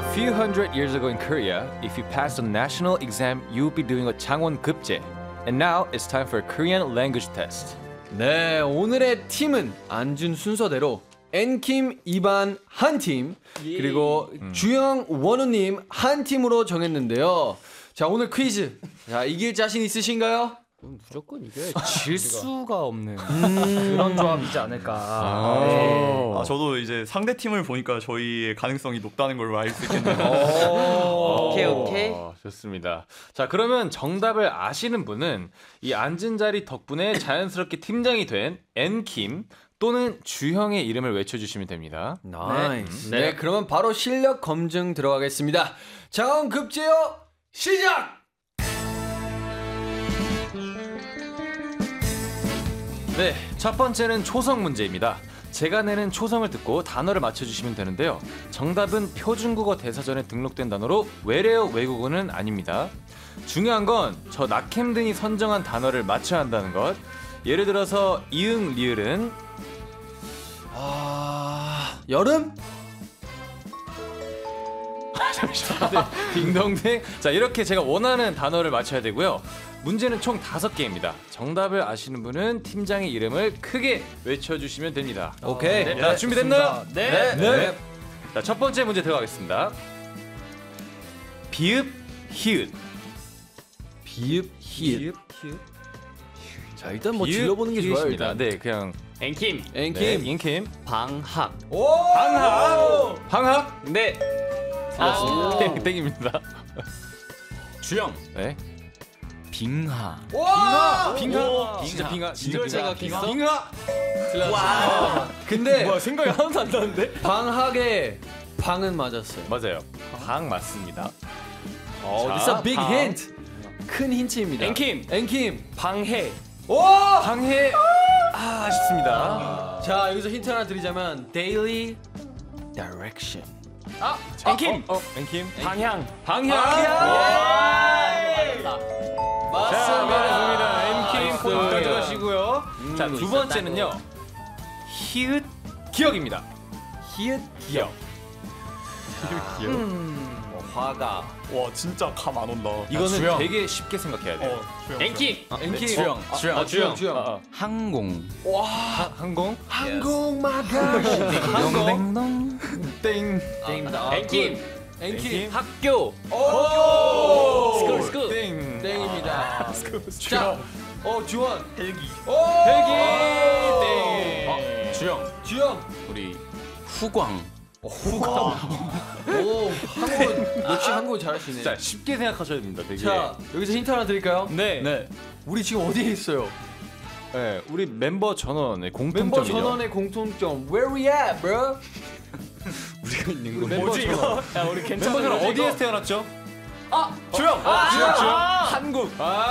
few hundred years ago in Korea, if you passed the national exam, you would be doing a 장원 급제. And now it's time for a Korean language test. 네, 오늘의 팀은 안준 순서대로 엔킴, 이반 한 팀, 그리고 주영, 원우님 한 팀으로 정했는데요. 자, 오늘 퀴즈. 자, 이길 자신 있으신가요? 무조건 이겨야지. 질 수가 없는 그런 조합이지 않을까. 저도 이제 상대 팀을 보니까 저희의 가능성이 높다는 걸 알 수 있겠네요. 오케이. 좋습니다. 자, 그러면 정답을 아시는 분은 이 앉은 자리 덕분에 자연스럽게 팀장이 된 엔킴 또는 주형의 이름을 외쳐주시면 됩니다. 나이스. 네, 그러면 바로 실력 검증 들어가겠습니다. 장원 급제요 시작! 네, 첫 번째는 초성 문제입니다. 제가 내는 초성을 듣고 단어를 맞춰주시면 되는데요. 정답은 표준국어 대사전에 등록된 단어로 외래어 외국어는 아닙니다. 중요한 건 저 낙햄든이 선정한 단어를 맞춰야 한다는 것. 예를 들어서 이응, 리을은 여름? 잠시만요. 딩동댕. 자, 이렇게 제가 원하는 단어를 맞춰야 되고요. 문제는 총 5개입니다. 정답을 아시는 분은 팀장의 이름을 크게 외쳐주시면 됩니다. 오케이. 네, 자, 준비됐나요? 네. 자, 첫 번째 문제 들어가겠습니다. 비읍, 히읗. 비읍, 히읗. 자, 일단 뭐 질러보는 게 좋아요. 히읗입니다. 일단. 네, 그냥 엔킴. 네, 엔킴. 인킴. 방학. 오! 방학. 네. 맞습니다. 땡입니다. 주영. 네. 빙하. 와! 빙하. 진짜 빙하. 진짜 이걸 빙하. 생각했어? 빙하. 와! 근데 생각이 하나도 안 나는데? 방학의 방은 맞았어요. 맞아요. 방 맞습니다. It's a big hint. 큰 힌트입니다. 엔킴. 방해. 오! 방해. 아쉽습니다. 자, 여기서 힌트 하나 드리자면 daily direction. 엔킴. 엔킴. 방향. 맞습니다. 엔킴 포인트 가져가시고요. 자, 두 번째는요. 히읗 기억입니다. 히읗 기억. 화가. 와 진짜 감 안 온다. 이거는 주영. 되게 쉽게 생각해야 돼요. 엔킴. 엔킴. 주영. 주영. 항공. 항공. 항공 마가시. 항공. 땡. 땡입니다. 엔킴. 엔킴. 학교. 오! 스쿨. 땡. 땡입니다. 자, 주원. 헬기. 헬기. 땡. 주영. 우리 후광. 오, 한국은 역시 한국은 잘하시네. 자, 쉽게 생각하셔야 됩니다. 되게. 자, 여기서 힌트 하나 드릴까요? 네. 우리 지금 어디에 있어요? 네, 우리 멤버 전원의 멤버 공통점이요. 전원의 공통점. Where we at, bro? 우리가 있는 우리 멤버 전원. 야, 우리 괜찮아. 멤버 전원 어디에서 태어났죠? 주영. 한국.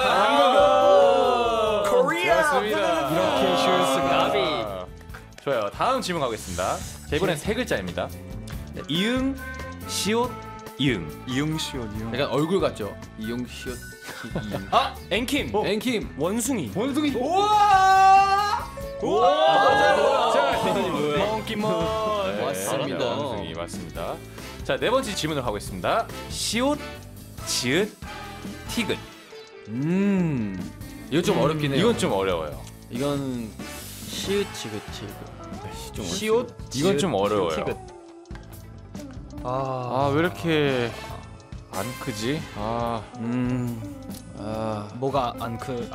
한국. 좋습니다. 이렇게 쉬울 수가. 나비. 좋아요. 다음 질문 가겠습니다. 자, 이번엔 3글자입니다. 네, 이응, 시옷, 이응. 이응시오 이응. 약간 얼굴 같죠? 이용 시옷. 이용. 엔킴. 엔킴. 원숭이. 원숭이. 우와! 자, 몽키몬. 맞습니다. 원숭이 맞습니다. 자, 네 번째 질문을 하고 있습니다. 시옷, 지읒, 티귿. 이거 좀 어렵긴 해요. 이건 좀 어려워요. 이건 시읒 지긋 지긋. 시옷. 이건 좀 어려워요. 티귿. 왜 이렇게 안 크지? 뭐가